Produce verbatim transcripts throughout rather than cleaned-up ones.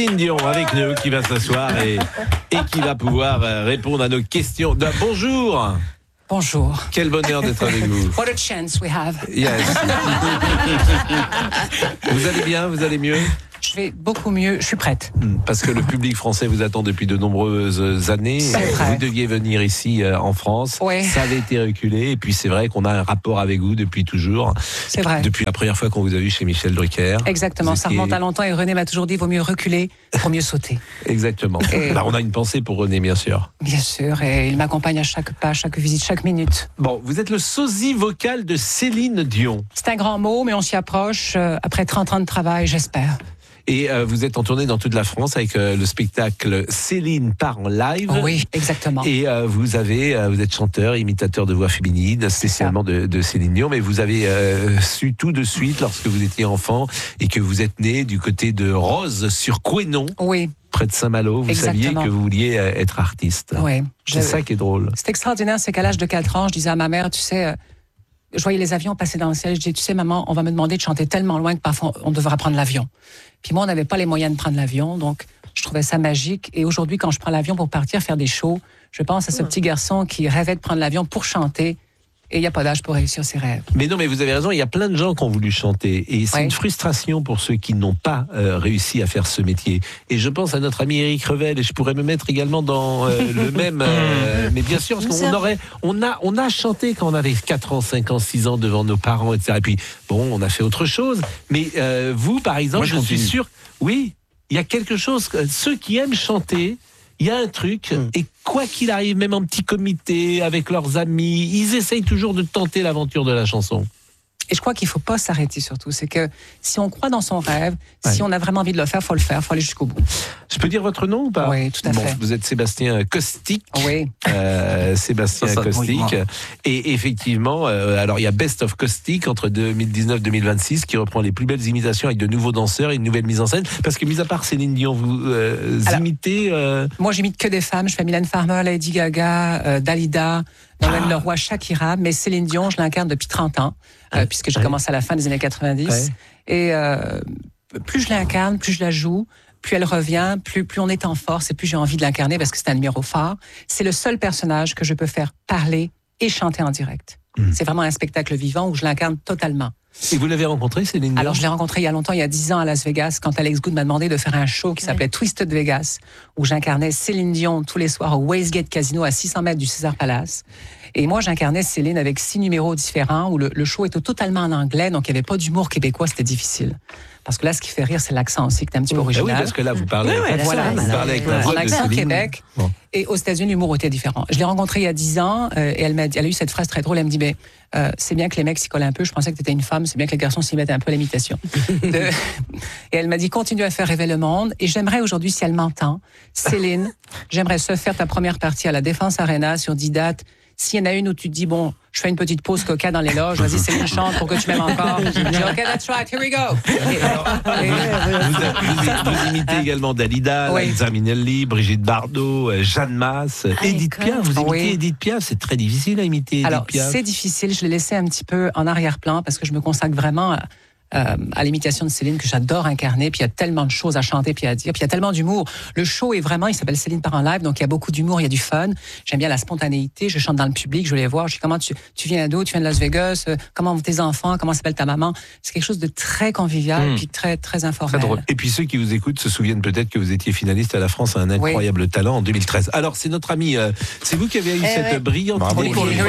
Céline Dion avec nous qui va s'asseoir et, et qui va pouvoir répondre à nos questions. Bonjour. Bonjour. Quel bonheur d'être avec vous. What a chance we have. Yes. Vous allez bien? Vous allez mieux? Je vais beaucoup mieux. Je suis prête. Parce que le public français vous attend depuis de nombreuses années. Vous deviez venir ici euh, en France. Oui. Ça avait été reculé. Et puis c'est vrai qu'on a un rapport avec vous depuis toujours. C'est vrai. Depuis la première fois qu'on vous a vu chez Michel Drucker. Exactement. Étiez... Ça remonte à longtemps. Et René m'a toujours dit, il vaut mieux reculer pour mieux sauter. Exactement. Et... Alors on a une pensée pour René, bien sûr. Bien sûr. Et il m'accompagne à chaque pas, chaque visite, chaque minute. Bon, vous êtes le sosie vocal de Céline Dion. C'est un grand mot, mais on s'y approche euh, après trente ans de travail, j'espère. Et euh, vous êtes en tournée dans toute la France avec euh, le spectacle Céline part en live. Oui, exactement. Et euh, vous avez, euh, vous êtes chanteur, imitateur de voix féminine, spécialement de, de Céline Dion. Mais vous avez euh, su tout de suite lorsque vous étiez enfant et que vous êtes né du côté de Roze-sur-Couesnon. Oui. Près de Saint-Malo, vous Exactement. saviez que vous vouliez euh, être artiste. Oui. C'est ça qui est drôle. C'est extraordinaire, c'est qu'à l'âge de quatre ans, je disais à ma mère, tu sais, euh, je voyais les avions passer dans le ciel, je disais, tu sais, maman, on va me demander de chanter tellement loin que parfois on devra prendre l'avion. Puis moi, on n'avait pas les moyens de prendre l'avion, donc je trouvais ça magique. Et aujourd'hui, quand je prends l'avion pour partir faire des shows, je pense à ce petit garçon qui rêvait de prendre l'avion pour chanter. Et il n'y a pas d'âge pour réussir ses rêves. Mais non, mais vous avez raison, il y a plein de gens qui ont voulu chanter. Et c'est ouais. une frustration pour ceux qui n'ont pas euh, réussi à faire ce métier. Et je pense à notre ami Éric Revel, et je pourrais me mettre également dans euh, le même... Euh, mais bien sûr, parce qu'on aurait, on a, on a chanté quand on avait quatre ans, cinq ans, six ans devant nos parents, et cetera. Et puis, bon, on a fait autre chose. Mais euh, vous, par exemple, Moi, je, je suis sûr... Oui, il y a quelque chose... Ceux qui aiment chanter... Il y a un truc, mmh. et quoi qu'il arrive, même en petit comité, avec leurs amis, ils essayent toujours de tenter l'aventure de la chanson. Et je crois qu'il ne faut pas s'arrêter surtout. C'est que si on croit dans son rêve, ouais. si on a vraiment envie de le faire, il faut le faire, il faut aller jusqu'au bout. Je peux dire votre nom ou pas? Oui, tout à bon, fait. Vous êtes Sébastien Caustic. Oui. Euh, Sébastien ça, ça, Caustic. Oui, et effectivement, euh, alors il y a Best of Caustic entre deux mille dix-neuf deux mille vingt-six qui reprend les plus belles imitations avec de nouveaux danseurs et une nouvelle mise en scène. Parce que, mis à part Céline Dion, vous euh, alors, imitez... Euh... Moi, j'imite que des femmes. Je fais Mylène Farmer, Lady Gaga, euh, Dalida... Nolwenn ah. Leroy, Shakira, mais Céline Dion, je l'incarne depuis trente ans, euh, puisque j'ai ouais. commencé à la fin des années quatre-vingt-dix. Ouais. Et euh, plus je l'incarne, plus je la joue, plus elle revient, plus, plus on est en force et plus j'ai envie de l'incarner parce que c'est un numéro phare. C'est le seul personnage que je peux faire parler et chanter en direct. Mmh. C'est vraiment un spectacle vivant où je l'incarne totalement. Et vous l'avez rencontré, Céline Dion? Alors, je l'ai rencontré il y a longtemps, il y a dix ans à Las Vegas, quand Alex Good m'a demandé de faire un show qui s'appelait ouais. Twisted Vegas, où j'incarnais Céline Dion tous les soirs au Westgate Casino à six cents mètres du Caesars Palace. Et moi, j'incarnais Céline avec six numéros différents, où le, le show était totalement en anglais, donc il n'y avait pas d'humour québécois, c'était difficile. Parce que là, ce qui fait rire, c'est l'accent aussi, qui est un petit peu original. Oui, parce que là, vous parlez, ouais, ouais, voilà, vous parlez avec ouais. la voix en accent de Céline. Québec. Bon. Et aux États-Unis, l'humour était différent. Je l'ai rencontrée il y a dix ans, euh, et elle, m'a dit, elle a eu cette phrase très drôle, elle me dit, mais euh, c'est bien que les mecs s'y collent un peu, je pensais que tu étais une femme, c'est bien que les garçons s'y mettent un peu à l'imitation. De... Et elle m'a dit, continue à faire rêver le monde, et j'aimerais aujourd'hui, si elle m'entend, Céline, j'aimerais se faire ta première partie à la Défense Arena sur dix dates. S'il y en a une où tu te dis, bon, je fais une petite pause coca dans les loges, vas-y, Céline chante pour que tu m'aimes encore. Je dis, OK, that's right, here we go. Et, alors, et, vous, vous, vous imitez également Dalida, oui. Liza Minnelli, Brigitte Bardot, Jeanne Masse, ah, Edith Piaf. Vous imitez oui. Edith Piaf, c'est très difficile à imiter Edith alors, Piaf. C'est difficile, je l'ai laissé un petit peu en arrière-plan parce que je me consacre vraiment à... Euh, à l'imitation de Céline que j'adore incarner, puis il y a tellement de choses à chanter puis à dire, puis il y a tellement d'humour. Le show est vraiment, il s'appelle Céline part en live, donc il y a beaucoup d'humour, il y a du fun. J'aime bien la spontanéité, je chante dans le public, je vais les voir, je dis comment tu, tu viens d'où, tu viens de Las Vegas, euh, comment vont tes enfants, comment s'appelle ta maman. C'est quelque chose de très convivial mmh. puis très très informel. Très drôle. Et puis ceux qui vous écoutent se souviennent peut-être que vous étiez finaliste à la France à un incroyable oui. talent en deux mille treize. Alors c'est notre ami, euh, c'est vous qui avez eu eh cette ouais. brillante Bravo. idée pour le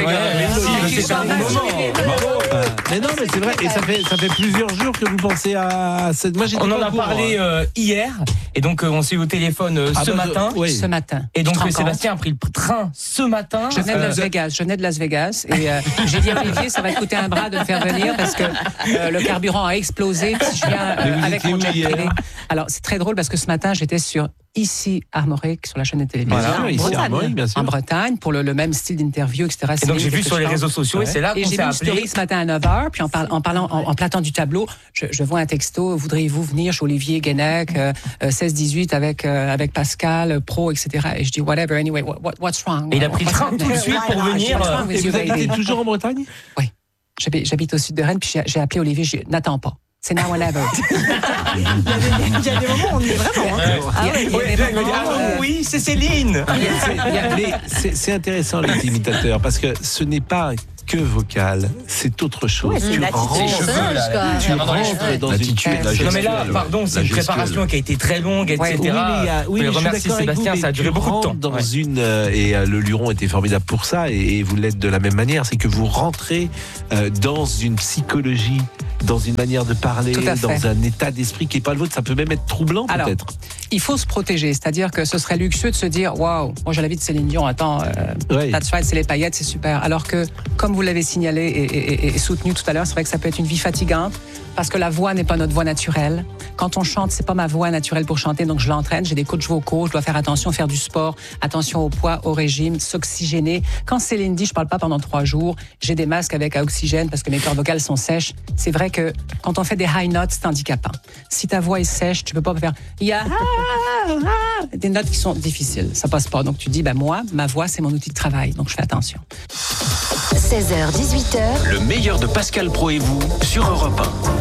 Mais non, mais c'est vrai, et ça fait ça fait plusieurs jours que vous pensez à cette... Moi, on en a parlé euh, hier, et donc euh, on s'est eu au téléphone euh, ah ce bah, matin. Oui. Ce matin. Et donc Sébastien a pris le train ce matin. Je venais de Las Vegas, je venais de Las Vegas, et euh, j'ai dit à Olivier, ça va te coûter un bras de me faire venir parce que euh, le carburant a explosé. Puis je viens euh, avec mon jet privé. Alors c'est très drôle parce que ce matin j'étais sur Ici Armorique sur la chaîne de télévision. Voilà, ici Bretagne, Armorique, bien sûr. En Bretagne pour le, le même style d'interview, et cetera. Et donc j'ai vu sur les réseaux sociaux ouais. et c'est là qu'on s'est appelé. Et j'ai vu une story ce matin à neuf heures, puis en, parle, en parlant, en, en platant du tableau, je, je vois un texto, voudriez-vous venir chez Olivier Guénec, euh, seize dix-huit avec, euh, avec Pascal, Pro, et cetera. Et je dis whatever, anyway, what, what's wrong? Et il a pris le train tout de suite pour venir. Et vous habitez toujours en Bretagne? Oui. J'habite, j'habite au sud de Rennes, puis j'ai, j'ai appelé Olivier, je dis, n'attends pas. c'est now or never. Il y, a des, il y a des moments où on y est vraiment. Hein. Ah ouais, il y a des moments, Ah euh, oui, c'est Céline. Mais c'est, c'est intéressant les imitateurs parce que ce n'est pas que vocal, c'est autre chose. Ouais, c'est tu l'attitude. rentres, Les cheveux, là, quoi. tu la main dans les rentres cheveux. dans une L'attitude, la la Non mais gestuelle, là, pardon, c'est la une gestuelle. préparation qui a été très longue, et cetera. Oui, mais, il y a- oui, Mais mais je suis remercie d'accord avec Sébastien, vous, ça a mais duré tu beaucoup de temps. rentres dans Ouais. une euh, et euh, le Luron était formidable pour ça et, et vous l'êtes de la même manière, c'est que vous rentrez euh, dans une psychologie, dans une manière de parler, Tout à fait. dans un état d'esprit qui n'est pas le vôtre. Ça peut même être troublant Alors, peut-être. il faut se protéger, c'est-à-dire que ce serait luxueux de se dire waouh, moi j'ai la vie de Céline Dion, attends, euh, Ouais. that's right, c'est les paillettes, c'est super. Alors que, comme vous l'avez signalé et, et- et- et soutenu tout à l'heure, c'est vrai que ça peut être une vie fatigante parce que la voix n'est pas notre voix naturelle. Quand on chante, c'est pas ma voix naturelle pour chanter, donc je l'entraîne. J'ai des coachs vocaux, je dois faire attention, faire du sport, attention au poids, au régime, s'oxygéner. Quand Céline dit je parle pas pendant trois jours, j'ai des masques avec à oxygène parce que mes cordes vocales sont sèches. C'est vrai que quand on fait des high notes, c'est handicapant. Si ta voix est sèche, tu peux pas faire ya des notes qui sont difficiles, ça passe pas. Donc tu dis ben moi, ma voix c'est mon outil de travail, donc je fais attention. seize heures dix-huit heures, Le meilleur de Pascal Pro et vous sur Europe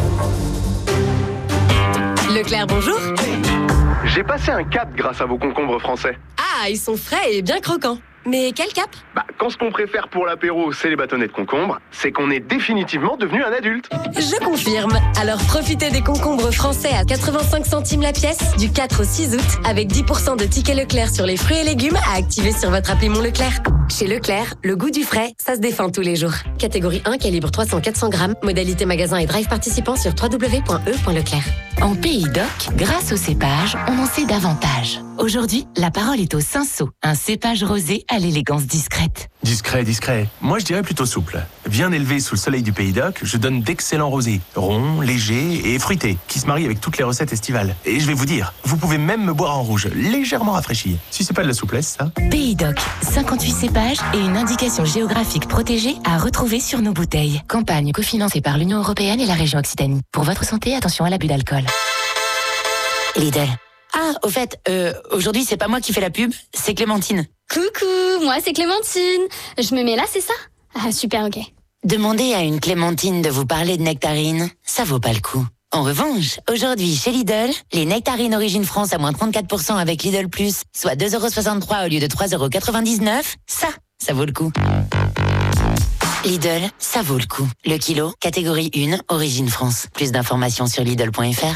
un. Leclerc, bonjour. J'ai passé un cap grâce à vos concombres français. Ah, ils sont frais et bien croquants. Mais quel cap? Bah, quand ce qu'on préfère pour l'apéro, c'est les bâtonnets de concombre, c'est qu'on est définitivement devenu un adulte. Je confirme. Alors profitez des concombres français à quatre-vingt-cinq centimes la pièce du quatre au six août avec dix pour cent de tickets Leclerc sur les fruits et légumes à activer sur votre appli Mon Leclerc. Chez Leclerc, le goût du frais, ça se défend tous les jours. Catégorie un, calibre trois cents à quatre cents grammes. Modalité magasin et drive participant sur w w w point e point leclerc. En Pays d'Oc, grâce au cépage, on en sait davantage. Aujourd'hui, la parole est au Cinsault, un cépage rosé à l'élégance discrète. Discret, discret. Moi, je dirais plutôt souple. Bien élevé sous le soleil du Pays d'Oc, je donne d'excellents rosés, ronds, légers et fruités, qui se marient avec toutes les recettes estivales. Et je vais vous dire, vous pouvez même me boire en rouge, légèrement rafraîchi. Si c'est pas de la souplesse, ça. Pays d'Oc, cinquante-huit cépages et une indication géographique protégée à retrouver sur nos bouteilles. Campagne cofinancée par l'Union européenne et la région Occitanie. Pour votre santé, attention à l'abus d'alcool. Lidl. Ah, au fait, euh, aujourd'hui, c'est pas moi qui fais la pub, c'est Clémentine. Coucou, moi c'est Clémentine. Je me mets là, c'est ça? Ah, super, ok. Demandez à une Clémentine de vous parler de nectarines, ça vaut pas le coup. En revanche, aujourd'hui, chez Lidl, les nectarines Origine France à moins trente-quatre pour cent avec Lidl Plus, soit deux euros soixante-trois au lieu de trois euros quatre-vingt-dix-neuf, ça, ça vaut le coup. Lidl, ça vaut le coup. Le kilo, catégorie un, Origine France. Plus d'informations sur Lidl point F R.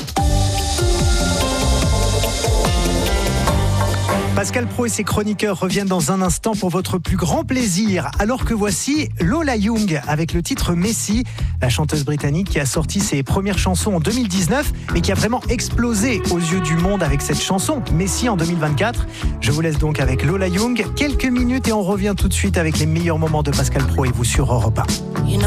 Pascal Pro et ses chroniqueurs reviennent dans un instant pour votre plus grand plaisir. Alors que voici Lola Young avec le titre Messi, la chanteuse britannique qui a sorti ses premières chansons en deux mille dix-neuf mais qui a vraiment explosé aux yeux du monde avec cette chanson Messi en deux mille vingt-quatre. Je vous laisse donc avec Lola Young quelques minutes et on revient tout de suite avec les meilleurs moments de Pascal Pro et vous sur Europe un. You know